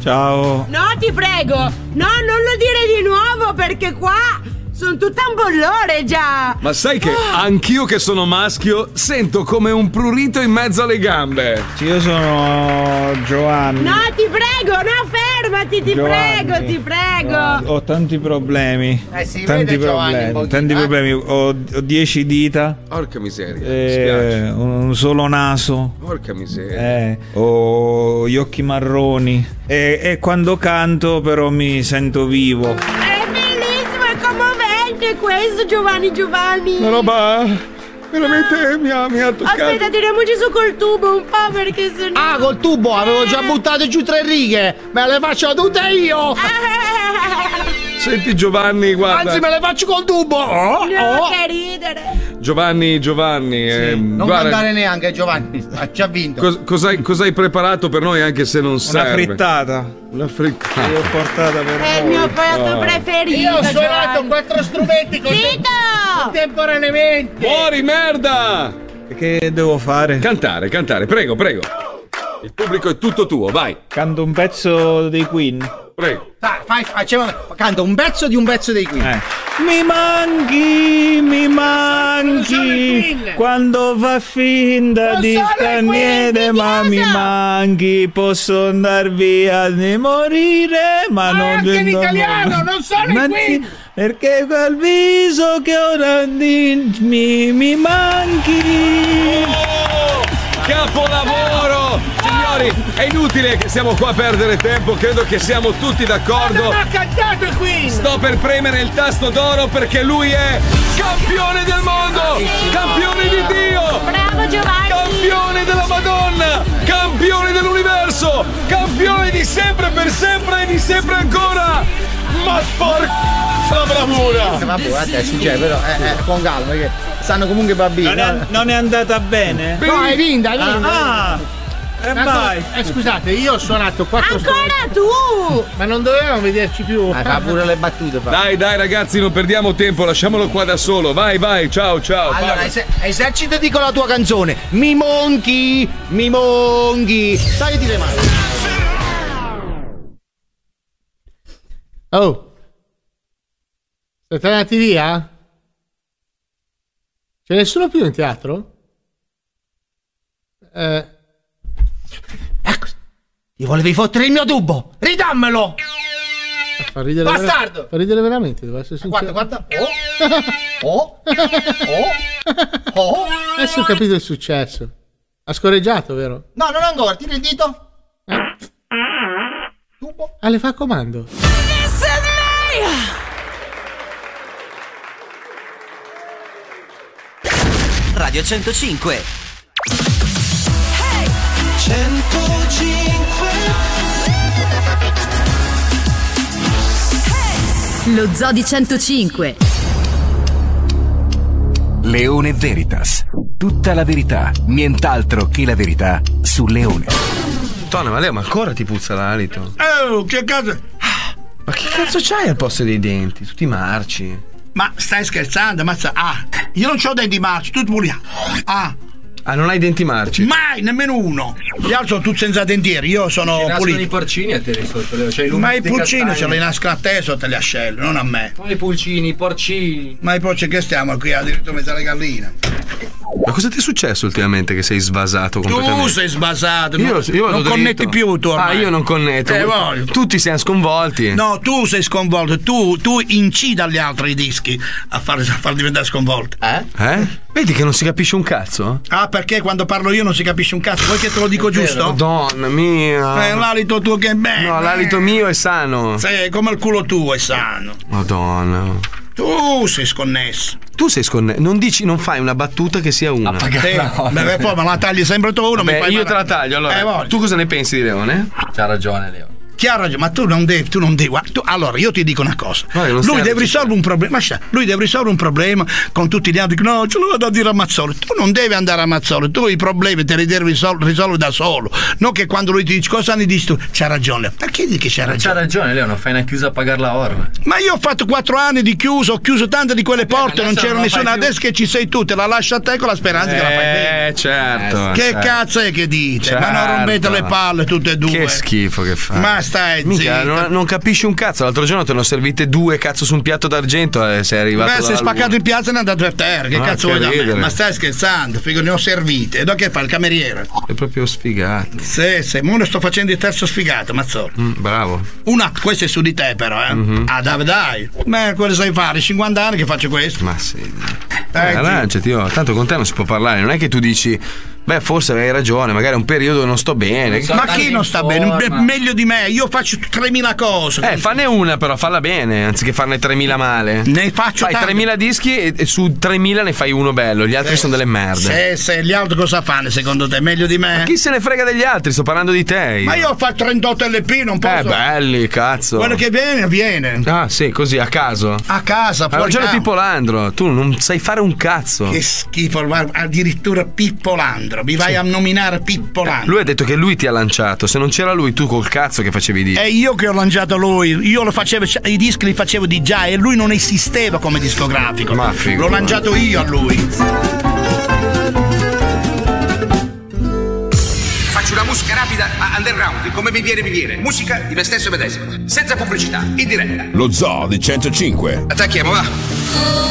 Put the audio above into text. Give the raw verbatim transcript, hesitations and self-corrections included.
Ciao. No, ti prego. No, non lo dire di nuovo perché qua sono tutta un bollore già. Ma sai che anch'io che sono maschio sento come un prurito in mezzo alle gambe. Io sono Giovanni. No, ti prego, no, fermati, ti Giovanni. prego, ti prego. Giovanni. Ho tanti problemi. Eh, si tanti vede, Giovanni, problemi. un pochino, tanti eh? problemi. Ho, ho dieci dita. Porca miseria. Eh, un solo naso. Porca miseria. Eh, ho gli occhi marroni. E, e quando canto, però, mi sento vivo. È bellissimo, è commovente questo, Giovanni, Giovanni. Una roba veramente mi ha, mi ha toccato. Aspetta, tiriamoci su col tubo un po' perché se no. Ah, col tubo, avevo già buttato giù tre righe. Me le faccio tutte io. Senti Giovanni, guarda. Anzi, me le faccio col tubo. Oh, No, oh. che ridere. Giovanni, Giovanni. Sì, eh, non guarda, cantare neanche, Giovanni. Ha già vinto. cos- cos'hai, cos'hai preparato per noi anche se non Una serve? frittata. Una frittata. L'ho portata per È il voi. mio piatto Oh. preferito. Io ho suonato Giovanni. quattro strumenti con Zitto! contemporaneamente. Fuori, merda! Che devo fare? Cantare, cantare, prego, prego. Il pubblico è tutto tuo, vai. Canto un pezzo dei Queen. Prego. Dai, fai, facciamo, canta un pezzo di un pezzo dei Queen. Eh. Mi manchi, mi Non sono i manchi Queen. quando fa finta Non di sono i star Queen, niente, ma mi cosa? manchi. Posso andar via di morire, ma Ma non anche in non- italiano, non sono i Ma Queen. sì, perché quel viso che ora di- mi, mi manchi. Oh, capolavoro! Signori, è inutile che stiamo qua a perdere tempo, credo che siamo tutti d'accordo. Non ha cantato i Queen. Sto per premere il tasto d'oro perché lui è campione del mondo, campione di Dio, Bravo Giovanni. campione della Madonna, campione dell'universo, campione di sempre per sempre e di sempre ancora. Ma porca la bravura! Eh, Vabbè, guarda, sì, cioè, però eh, eh, con calma, perché stanno comunque i bambini. Non è, no? non è andata bene? No, hai vinto, hai vinto. Ah, e Tanto- vai. eh, scusate, io ho suonato quattro strumenti. Ancora tu. Ma non dovevamo vederci più. Ma fa pure le battute. Fa. Dai, dai ragazzi, non perdiamo tempo, lasciamolo qua da solo. Vai, vai, ciao, ciao. Allora, parla. es- esercitati con la tua canzone. Mi monchi, mi monchi. Tagliati le mani. Oh. Siete andati via? C'è nessuno più in teatro? Eh. Ecco. Ti volevi fottere il mio tubo. Ridammelo. Fa ridere Bastardo! vera- Fa ridere veramente, devo essere sincero. Guarda, guarda. Oh. Oh. Oh. Oh. Adesso ho capito il successo. Ha scorreggiato, vero? No, non ancora, tira il dito. Ah, le fa a comando. Radio centocinque. Lo Zoo di centocinque. Leone Veritas. Tutta la verità, nient'altro che la verità su Leone. Tona, ma Leo, ma ancora ti puzza l'alito? Oh, che cazzo? Ma che cazzo c'hai al posto dei denti? Tutti marci. Ma stai scherzando? Mazza. Ah, io non c'ho denti marci, tu pure. Ah, Ah, non hai denti marci? mai, nemmeno uno. Gli altri sono tutti senza dentieri, io sono Nascono pulito. i porcini a te lì sotto, Leo. C'hai Ma i di pulcini castagna. se li nascono a te sotto le ascelle, non a me. Ma i pulcini, i porcini. Ma poi c'è che stiamo qui addirittura mezzo alle galline. Ma cosa ti è successo ultimamente che sei svasato completamente? Tu sei sbasato, Io, non, io vado non dritto. connetti più tu ormai. Ah, io non connetto. Eh, voglio. Tutti siamo sconvolti. No, tu sei sconvolto, tu, tu incidi agli altri dischi a far, a far diventare sconvolti. Eh? Eh? Vedi che non si capisce un cazzo? Ah, perché quando parlo io non si capisce un cazzo? Vuoi che te lo dico giusto? Madonna mia. Eh, l'alito tuo che è bello. No, l'alito mio è sano. Sì, come il culo tuo è sano. Madonna. Tu sei sconnesso. Tu sei sconnesso. Non dici, non fai una battuta che sia una. Sì, beh, poi me la tagli sempre tu, non mi Beh, fai io male. te la taglio. Allora, Eh, voglio. tu cosa ne pensi di Leone? C'ha ragione, Leo. Chi ha ragione? Ma tu non devi, tu non devi. guarda, tu- allora, io ti dico una cosa. Guarda, non Lui stai deve a risolvere un problema. Ma sta, lui deve risolvere un problema con tutti gli altri. che, No, ce lo vado a dire a Mazzoli. Tu non devi andare a Mazzoli. Tu i problemi te li devi risol- risolvere da solo. Non che quando lui ti dice cosa ne dici tu? C'ha ragione. Perché dici che c'ha C'ha ragione? ragione, Leo, non fai una chiusa a pagare la orma. Ma io ho fatto quattro anni di chiuso, ho chiuso tante di quelle porte, non adesso c'era non la fai nessuna. più. Adesso che ci sei tu, te la lascio a te con la speranza che la fai bene. Eh, certo. Che certo. cazzo è che dite? Ma non Certo. rompete le palle tutte e due. Che schifo che fa. Ma stai Mica, zitto. non, non capisci un cazzo. L'altro giorno te ne ho servite due cazzo su un piatto d'argento e sei arrivato. Beh, sei spaccato in piazza e è andato per terra. Che Ah, cazzo che vuoi da me? ridere. Ma stai scherzando? Figo, ne ho servite. E da che fa il cameriere? È proprio sfigato. Sì, sì, mo ne sto facendo il terzo sfigato, Mazzolo. Mm, bravo. Una, questo è su di te però, eh. Mhm. Ah, dai, dai. Beh, cosa sai fare? cinquanta anni che faccio questo. Ma sì. Eh, Arrangiati, oh. Tanto con te non si può parlare. Non è che tu dici, beh, forse hai ragione, magari è un periodo non sto bene. Ma chi non sta bene? Beh, meglio di me, io faccio tremila cose. Eh, fanne una però, falla bene, anziché farne tremila male. Ne faccio Fai tante. tremila dischi e, e su tremila ne fai uno bello, gli altri Eh, sono delle merde. Se, se gli altri cosa fanno secondo te? Meglio di me? Ma chi se ne frega degli altri? Sto parlando di te. Ma io faccio trentotto L P, non posso. Eh, belli, cazzo. Quello che viene, viene. Ah, sì, così, a caso. A casa, Ha fuori ragione campo. Pippo Landro, tu non sai fare un cazzo. Che schifo, guarda, addirittura Pippo Landro. Mi vai Sì. a nominare Pippo Landro. Lui ha detto che lui ti ha lanciato, se non c'era lui tu col cazzo che facevi di. È io che ho lanciato lui, io lo facevo, i dischi li facevo di già e lui non esisteva come discografico. Ma figo, L'ho ma- lanciato io a lui. Faccio una musica rapida a underground, come mi viene mi viene. Musica di me stesso medesimo, senza pubblicità, in diretta. Lo Zoo di centocinque. Attacchiamo, va.